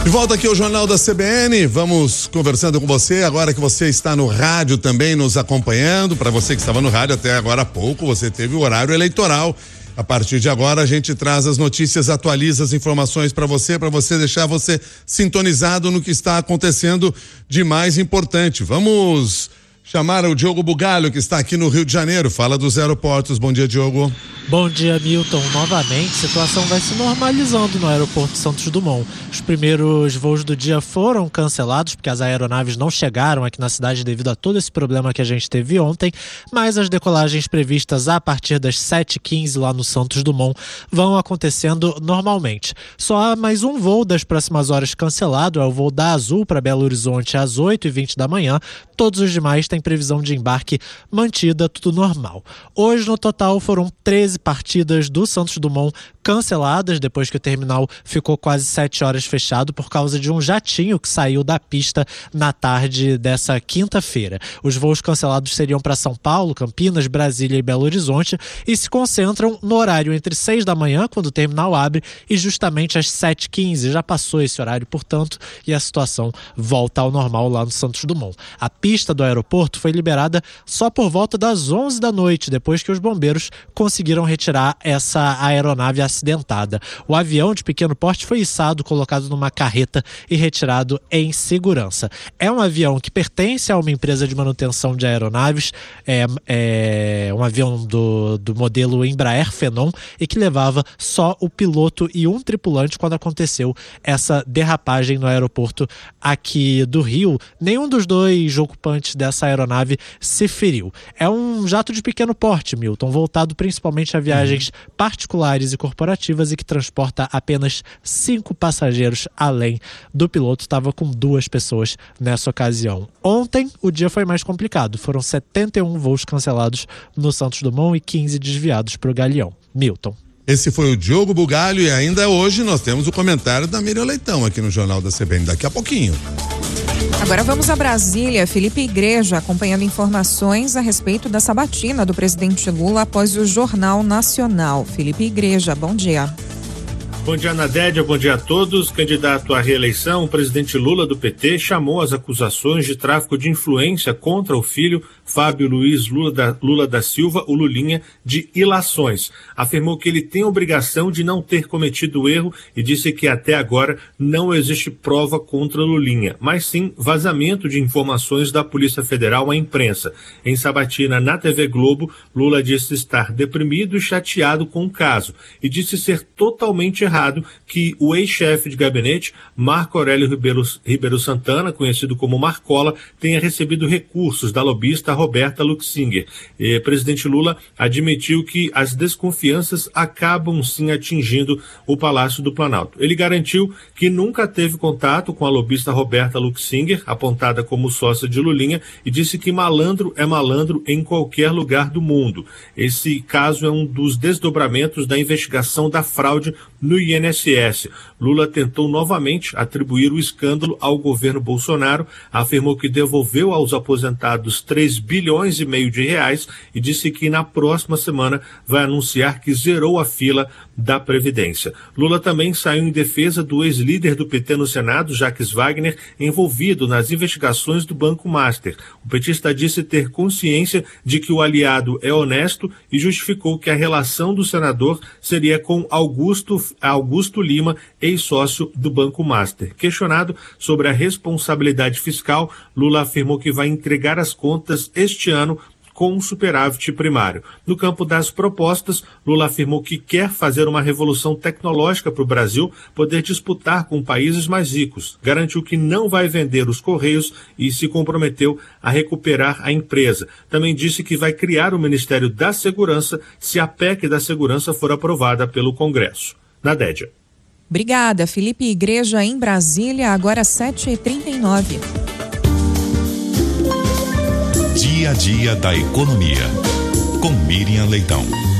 De volta aqui ao Jornal da CBN, vamos conversando com você, agora que você está no rádio também nos acompanhando. Para você que estava no rádio até agora há pouco, você teve o horário eleitoral. A partir de agora a gente traz as notícias, atualiza as informações para você deixar você sintonizado no que está acontecendo de mais importante. Vamos chamar o Diogo Bugalho, que está aqui no Rio de Janeiro, fala dos aeroportos. Bom dia, Diogo. Bom dia, Milton. Novamente, a situação vai se normalizando no aeroporto Santos Dumont. Os primeiros voos do dia foram cancelados, porque as aeronaves não chegaram aqui na cidade devido a todo esse problema que a gente teve ontem, mas as decolagens previstas a partir das 7h15 lá no Santos Dumont vão acontecendo normalmente. Só há mais um voo das próximas horas cancelado, é o voo da Azul para Belo Horizonte às 8h20 da manhã. Todos os demais têm previsão de embarque mantida, tudo normal. Hoje, no total, foram 13 partidas do Santos Dumont canceladas, depois que o terminal ficou quase 7 horas fechado por causa de um jatinho que saiu da pista na tarde dessa quinta-feira. Os voos cancelados seriam para São Paulo, Campinas, Brasília e Belo Horizonte e se concentram no horário entre 6 da manhã, quando o terminal abre, e justamente às 7h15. Já passou esse horário, portanto, e a situação volta ao normal lá no Santos Dumont. A pista do aeroporto foi liberada só por volta das 11 da noite, depois que os bombeiros conseguiram retirar essa aeronave acidentada. O avião de pequeno porte foi içado, colocado numa carreta e retirado em segurança. É um avião que pertence a uma empresa de manutenção de aeronaves, é um avião do modelo Embraer Phenom e que levava só o piloto e um tripulante quando aconteceu essa derrapagem no aeroporto aqui do Rio. Nenhum dos dois ocupantes dessa aeronave se feriu. É um jato de pequeno porte, Milton, voltado principalmente a viagens particulares e corporativas e que transporta apenas 5 passageiros, além do piloto. Estava com 2 pessoas nessa ocasião. Ontem o dia foi mais complicado, foram 71 voos cancelados no Santos Dumont e 15 desviados para o Galeão. Milton. Esse foi o Diogo Bugalho e ainda hoje nós temos o comentário da Miriam Leitão aqui no Jornal da CBN, daqui a pouquinho. Agora vamos a Brasília. Felipe Igreja acompanhando informações a respeito da sabatina do presidente Lula após o Jornal Nacional. Felipe Igreja, bom dia. Bom dia, Nadédia, bom dia a todos. Candidato à reeleição, o presidente Lula do PT chamou as acusações de tráfico de influência contra o filho Fábio Luiz Lula da Silva, o Lulinha, de ilações. Afirmou que ele tem obrigação de não ter cometido erro e disse que até agora não existe prova contra Lulinha, mas sim vazamento de informações da Polícia Federal à imprensa. Em sabatina na TV Globo, Lula disse estar deprimido e chateado com o caso e disse ser totalmente errado que o ex-chefe de gabinete, Marco Aurélio Ribeiro Santana, conhecido como Marcola, tenha recebido recursos da lobista Roberta Luxinger. Presidente Lula admitiu que as desconfianças acabam sim atingindo o Palácio do Planalto. Ele garantiu que nunca teve contato com a lobista Roberta Luxinger, apontada como sócia de Lulinha, e disse que malandro é malandro em qualquer lugar do mundo. Esse caso é um dos desdobramentos da investigação da fraude no INSS. Lula tentou novamente atribuir o escândalo ao governo Bolsonaro, afirmou que devolveu aos aposentados 3,5 bilhões de reais e disse que na próxima semana vai anunciar que zerou a fila da Previdência. Lula também saiu em defesa do ex-líder do PT no Senado, Jacques Wagner, envolvido nas investigações do Banco Master. O petista disse ter consciência de que o aliado é honesto e justificou que a relação do senador seria com Augusto Lima, ex-sócio do Banco Master. Questionado sobre a responsabilidade fiscal, Lula afirmou que vai entregar as contas este ano com um superávit primário. No campo das propostas, Lula afirmou que quer fazer uma revolução tecnológica para o Brasil poder disputar com países mais ricos. Garantiu que não vai vender os Correios e se comprometeu a recuperar a empresa. Também disse que vai criar o Ministério da Segurança se a PEC da Segurança for aprovada pelo Congresso. Nadédia. Obrigada, Felipe Igreja em Brasília, agora 7h39. Dia a dia da economia, com Miriam Leitão.